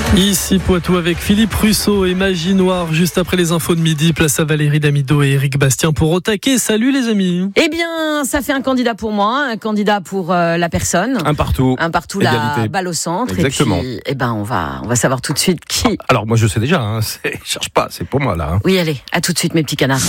Ici Poitou avec Philippe Russo et Magie Noire. Juste après les infos de midi, place à Valérie Damido et Eric Bastien pour Au Taquet. Salut les amis. Eh bien, ça fait un candidat pour moi, un candidat pour la personne. Un partout. La balle au centre. Exactement. Et puis, on va savoir tout de suite qui. Alors moi je sais déjà, cherche pas, c'est pour moi là. Oui, allez, à tout de suite mes petits canards.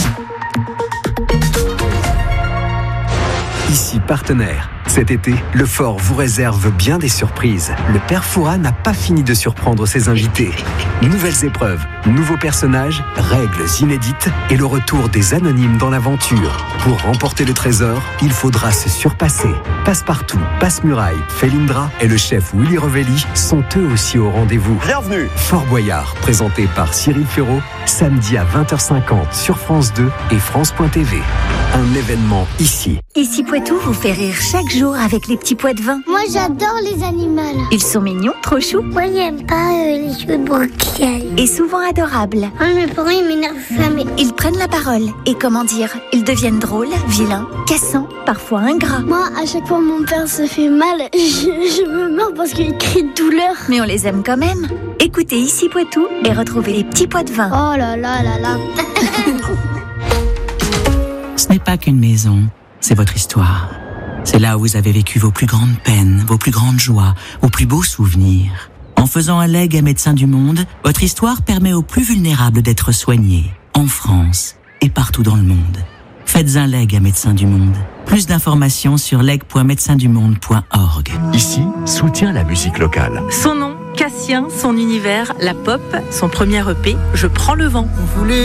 Ici Partenaire. Cet été, le Fort vous réserve bien des surprises. Le Père Fouras n'a pas fini de surprendre ses invités. Nouvelles épreuves, nouveaux personnages, règles inédites et le retour des anonymes dans l'aventure. Pour remporter le trésor, il faudra se surpasser. Passepartout, Passe-Muraille, Felindra et le chef Willy Revelli sont eux aussi au rendez-vous. Bienvenue. Fort Boyard, présenté par Cyril Ferraud, samedi à 20h50 sur France 2 et France.tv. Un événement ici. Ici Poitou vous fait rire chaque jour avec les petits pois de vin. Moi j'adore les animaux. Ils sont mignons, trop choux. Moi j'aime pas les jeux de broquial. Et souvent adorables. Mes parents ils m'énervent jamais. Ils prennent la parole. Et comment dire, ils deviennent drôles, vilains, cassants, parfois ingrats. Moi à chaque fois mon père se fait mal, je me mords parce qu'il crie de douleur. Mais on les aime quand même. Écoutez Ici Poitou et retrouvez les petits pois de vin. Oh là là là là. Ce n'est pas qu'une maison, c'est votre histoire. C'est là où vous avez vécu vos plus grandes peines, vos plus grandes joies, vos plus beaux souvenirs. En faisant un legs à Médecins du Monde, votre histoire permet aux plus vulnérables d'être soignés, en France et partout dans le monde. Faites un leg à Médecins du Monde. Plus d'informations sur leg.médecindumonde.org. Ici, soutient la musique locale. Son nom, Cassien, son univers, la pop, son premier EP, Je prends le vent.